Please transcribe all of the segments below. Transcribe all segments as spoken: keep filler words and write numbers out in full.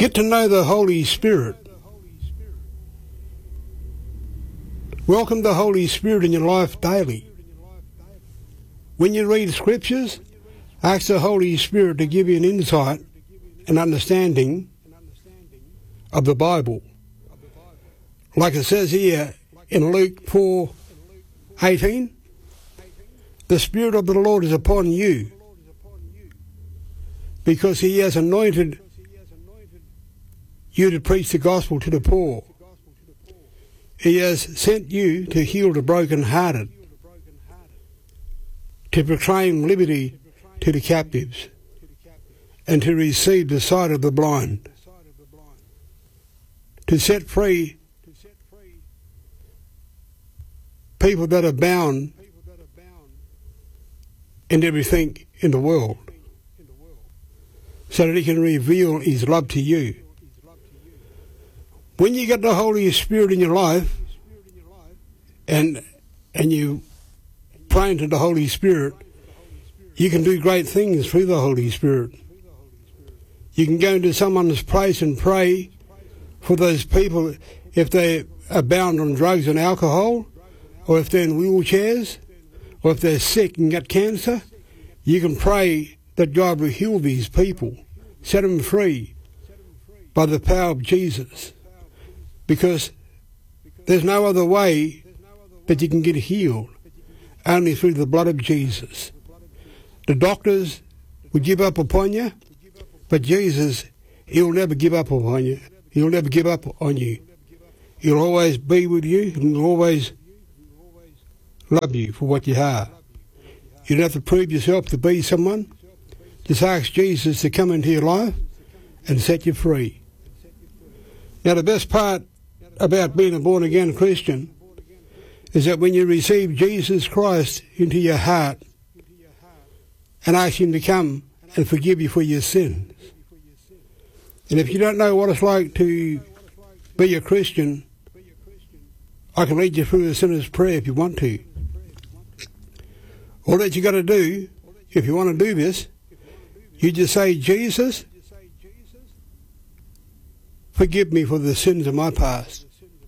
Get to know the Holy Spirit. Welcome the Holy Spirit in your life daily. When you read scriptures, ask the Holy Spirit to give you an insight and understanding of the Bible. Like it says here in Luke four eighteen, the Spirit of the Lord is upon you, because he has anointed you to preach the gospel to the poor. He has sent you to heal the brokenhearted, to proclaim liberty to the captives, and to receive the sight of the blind, to set free people that are bound in everything in the world, so that he can reveal his love to you. When you get the Holy Spirit in your life, and and you pray to the Holy Spirit, you can do great things through the Holy Spirit. You can go into someone's place and pray for those people if they are bound on drugs and alcohol, or if they're in wheelchairs, or if they're sick and got cancer. You can pray that God will heal these people, set them free by the power of Jesus, because there's no other way that you can get healed, only through the blood of Jesus. The doctors would give up upon you, but Jesus, he'll never give up upon you. He'll never give up on you. He'll always be with you, and he'll always love you for what you are. You don't have to prove yourself to be someone. Just ask Jesus to come into your life and set you free. Now, the best part about being a born-again Christian is that when you receive Jesus Christ into your heart and ask him to come and forgive you for your sins. And if you don't know what it's like to be a Christian, I can lead you through the sinner's prayer if you want to. All that you got to do, if you want to do this, you just say, Jesus, forgive me for the sins of my past.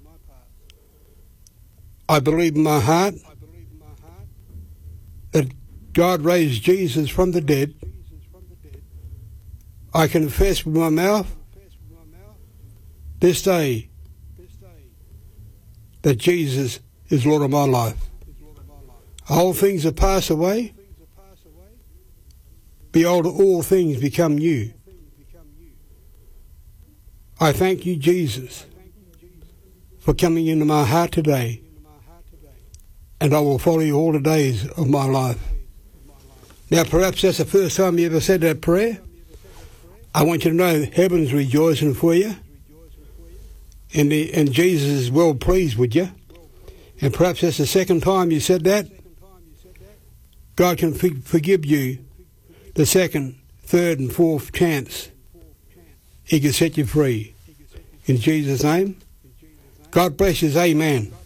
I believe in my heart that God raised Jesus from the dead. I confess with my mouth this day that Jesus is Lord of my life. All things have passed away. Behold, all things become new. I thank you, Jesus, for coming into my heart today, and I will follow you all the days of my life. Now, perhaps that's the first time you ever said that prayer. I want you to know heaven's rejoicing for you, and, the, and Jesus is well pleased with you. And perhaps that's the second time you said that. God can forgive you the second, third, and fourth chance. He can set you free. In Jesus' name, God bless you. Amen.